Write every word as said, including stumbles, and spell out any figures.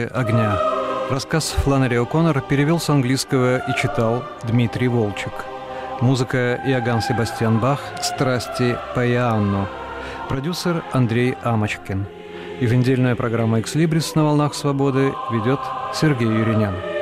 «Стражи огня». Рассказ Фланнери О'Коннор перевел с английского и читал Дмитрий Волчек. Музыка Иоганн Себастьян Бах «Страсти по Иоанну». Продюсер Андрей Амочкин. Еженедельная программа «Экслибрис» на волнах свободы ведет Сергей Юринян.